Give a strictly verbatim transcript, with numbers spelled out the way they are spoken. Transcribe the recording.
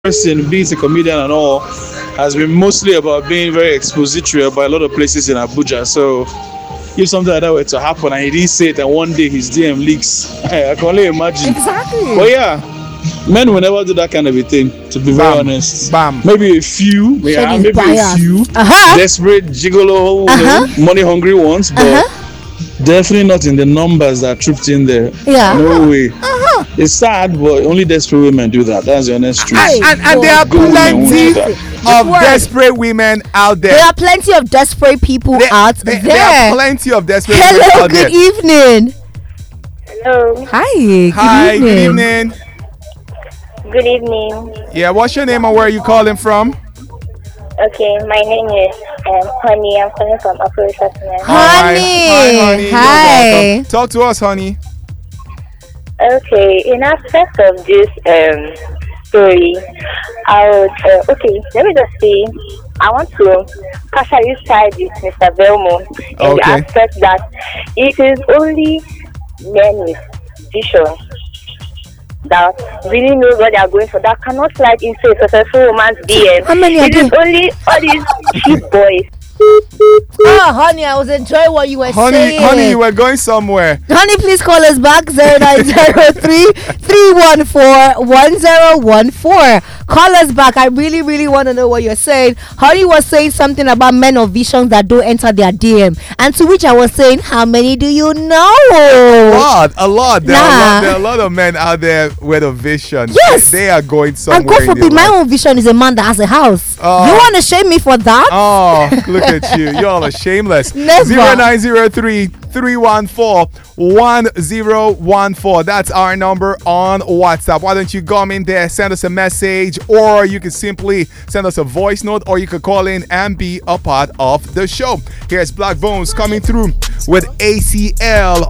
person, be it a comedian and all, has been mostly about being very expository about a lot of places in Abuja. So if something like that were to happen and he didn't say it and one day his D M leaks, I can only imagine. Exactly. But yeah, men will never do that kind of a thing, to be very Bam. honest. Bam. Maybe a few, yeah, Shady maybe bias. a few Uh-huh. desperate, gigolo, Uh-huh. money hungry ones, but Uh-huh. definitely not in the numbers that trooped in there. Yeah. No way. Uh-huh. It's sad, but only desperate women do that. That's the honest truth. Hey. And, and there are Good women won't plenty do that. of Word. desperate women out there. There are plenty of desperate people There- out there, there. there are plenty of desperate women Hello, out good there. evening. Hello, Hi, good Hi, evening. good evening. good evening. Yeah, what's your name and where are you calling from? Okay, my name is um, Honey. I'm calling from Upper Resettlement. Honey. Hi, honey. You're Hi. welcome. Talk to us, honey. Okay, in aspect of this um story, I would uh, okay. Let me just say, I want to partially side with Mister Velmo in the Okay. aspect that it is only men with vision that really know what they are going for, that cannot slide into a successful woman's D M. How many are It is there? only all these cheap boys. Oh, honey, I was enjoying what you were Honey, saying. honey, you were going somewhere. Honey, please call us back zero nine zero three, three one four, one zero one four. Call us back. I really, really want to know what you're saying. Honey was saying something about men of visions that don't enter their D M. And to which I was saying, how many do you know? A lot, a lot. There, are, a Nah. lot there are a lot of men out there with a vision. Yes. They, they are going And somewhere. God in forbid, their my life. own vision is a man that has a house. Oh. You want to shame me for that? Oh, look at you. You all are shameless. Never. zero nine zero three, three one four, one zero one four. That's our number on WhatsApp. Why don't you come in there, send us a message, or you can simply send us a voice note, or you could call in and be a part of the show. Here's Black Bones coming through with A C L